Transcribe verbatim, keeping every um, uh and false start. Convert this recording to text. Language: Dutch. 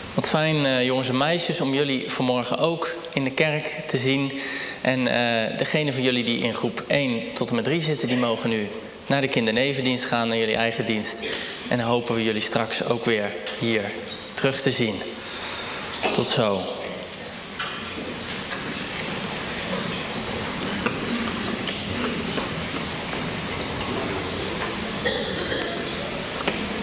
Wat fijn, uh, jongens en meisjes, om jullie vanmorgen ook in de kerk te zien. En uh, degene van jullie die in groep één tot en met drie zitten, die mogen nu naar de kindernevendienst gaan, naar jullie eigen dienst. En dan hopen we jullie straks ook weer hier terug te zien. Tot zo.